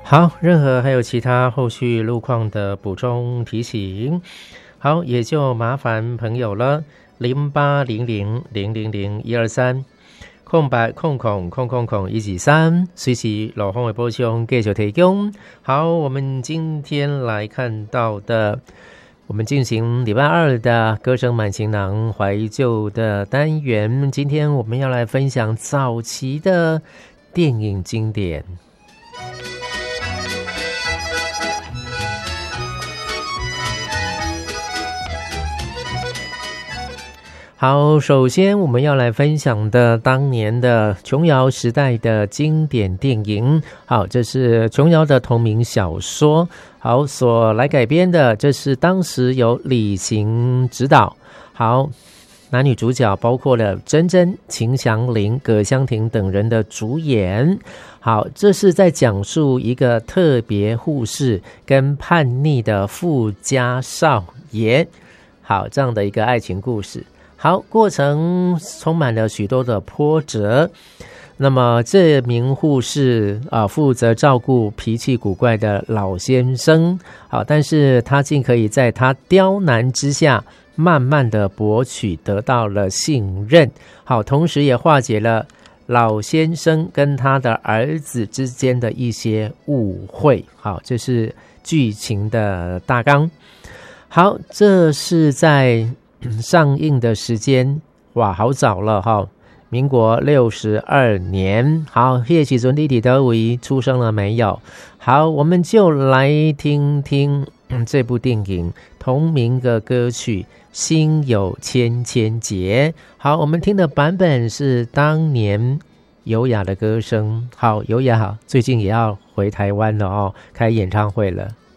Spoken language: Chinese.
好，任何还有其他后续路况的补充提醒，好，也就麻烦朋友了，0800000123。空白空空空空空123，随时路况的补充继续提供。好，我们今天来看到的，我们进行礼拜二的歌声满行囊怀旧的单元。今天我们要来分享早期的电影经典。好，首先我们要来分享的当年的琼瑶时代的经典电影。好，这是琼瑶的同名小说，好，所来改编的，这是当时由李行执导。好，男女主角包括了珍珍、秦祥林、葛香婷等人的主演。好，这是在讲述一个特别护士跟叛逆的富家少爷，好，这样的一个爱情故事。好，过程充满了许多的波折。那么这名护士负责照顾脾气古怪的老先生，好，但是他竟可以在他刁难之下慢慢的博取得到了信任。好，同时也化解了老先生跟他的儿子之间的一些误会。好，这是剧情的大纲。好，这是在上映的时间，哇，好早了哈，民国62年。好，那时候你在哪里出生了没有？好，我们就来听听这部电影同名的歌曲《心有千千结》。好，我们听的版本是当年优雅的歌声。好，优雅最近也要回台湾了哦，开演唱会了。